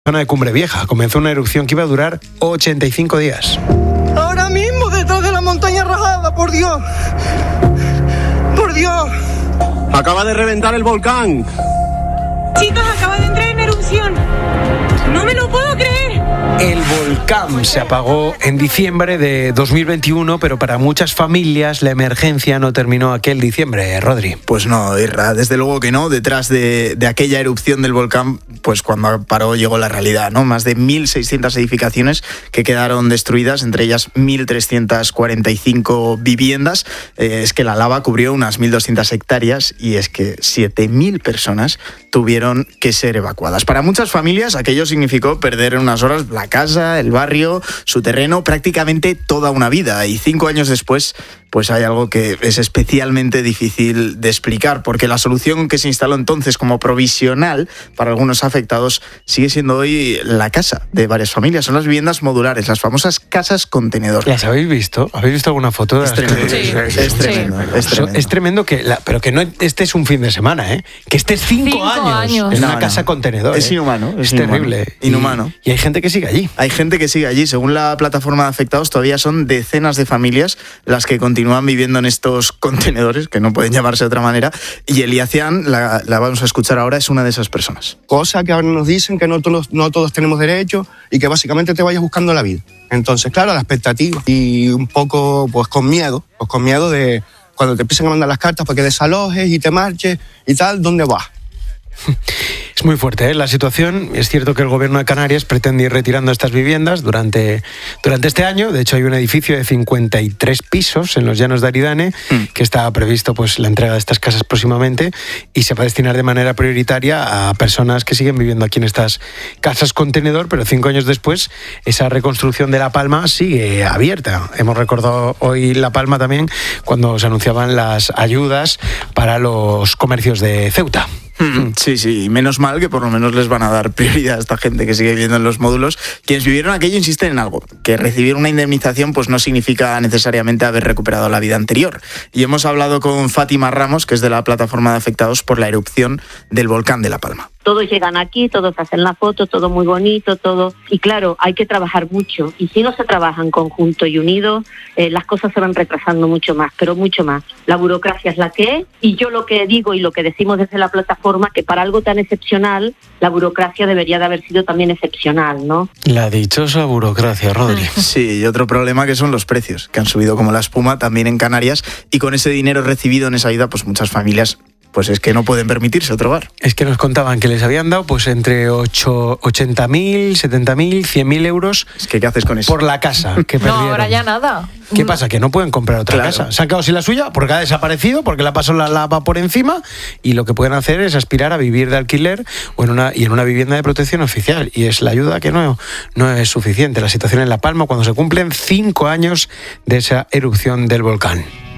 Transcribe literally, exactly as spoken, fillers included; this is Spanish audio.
Zona de Cumbre Vieja comenzó una erupción que iba a durar ochenta y cinco días. Ahora mismo detrás de la montaña rajada, por Dios. Por Dios. Acaba de reventar el volcán. Chicos, acaba de entrar en erupción. No me lo puedo creer. El volcán se apagó en diciembre de dos mil veintiuno, pero para muchas familias la emergencia no terminó aquel diciembre, Rodri. Pues no, Irra, desde luego que no. Detrás de, de aquella erupción del volcán, pues cuando paró llegó la realidad, ¿no? Más de mil seiscientas edificaciones que quedaron destruidas, entre ellas mil trescientas cuarenta y cinco viviendas. Eh, es que la lava cubrió unas mil doscientas hectáreas y es que siete mil personas tuvieron que ser evacuadas. Para muchas familias aquello significó perder en unas horas la casa, el barrio, su terreno, prácticamente toda una vida. Y cinco años después, pues hay algo que es especialmente difícil de explicar, porque la solución que se instaló entonces como provisional para algunos afectados sigue siendo hoy la casa de varias familias. Son las viviendas modulares, las famosas casas contenedor. ¿Las habéis visto? ¿Habéis visto alguna foto de es las tremendo, casas? sí, es, es, tremendo, sí. es tremendo. Es tremendo que, la, pero que no estés un fin de semana, ¿eh? Que estés cinco, cinco años, años en no, una no. casa contenedor. Es ¿eh? inhumano. Es, es inhumano. terrible. Inhumano. Y, y hay gente que sigue allí. Hay gente que sigue allí. Según la plataforma de afectados, todavía son decenas de familias las que continúan viviendo en estos contenedores, que no pueden llamarse de otra manera. Y Elia Cian, la, la vamos a escuchar ahora, es una de esas personas. Cosas que ahora nos dicen que no todos, no todos tenemos derecho y que básicamente te vayas buscando la vida. Entonces, claro, la expectativa. Y un poco, pues con miedo, pues con miedo de cuando te empiezan a mandar las cartas para que desalojes y te marches y tal, ¿dónde vas? Es muy fuerte, ¿eh? La situación. Es cierto que el gobierno de Canarias pretende ir retirando estas viviendas durante, durante este año. De hecho, hay un edificio de cincuenta y tres pisos en los llanos de Aridane, mm. que está previsto pues la entrega de estas casas próximamente y se va a destinar de manera prioritaria a personas que siguen viviendo aquí en estas casas contenedor, pero cinco años después esa reconstrucción de La Palma sigue abierta. Hemos recordado hoy La Palma también cuando se anunciaban las ayudas para los comercios de Ceuta. Sí, sí, menos mal que por lo menos les van a dar prioridad a esta gente que sigue viviendo en los módulos. Quienes vivieron aquello insisten en algo, que recibir una indemnización pues no significa necesariamente haber recuperado la vida anterior. Y hemos hablado con Fátima Ramos, que es de la plataforma de afectados por la erupción del volcán de La Palma. Todos llegan aquí, todos hacen la foto, todo muy bonito, todo. Y claro, hay que trabajar mucho. Y si no se trabaja en conjunto y unido, eh, las cosas se van retrasando mucho más, pero mucho más. La burocracia es la que es. Y yo lo que digo y lo que decimos desde la plataforma, que para algo tan excepcional, la burocracia debería de haber sido también excepcional, ¿no? La dichosa burocracia, Rodri. Sí, y otro problema que son los precios, que han subido como la espuma también en Canarias. Y con ese dinero recibido en esa ayuda, pues muchas familias pues es que no pueden permitirse otro bar. Es que nos contaban que les habían dado pues entre ochenta mil, setenta mil, cien mil euros. Es que ¿qué haces con eso? Por la casa que no, perdieron. ahora ya nada. ¿Qué pasa? Que no pueden comprar otra claro. casa. Se han quedado sin la suya porque ha desaparecido, porque la pasó la lava por encima y lo que pueden hacer es aspirar a vivir de alquiler o en una, y en una vivienda de protección oficial. Y es la ayuda que no, no es suficiente. La situación en La Palma cuando se cumplen cinco años de esa erupción del volcán.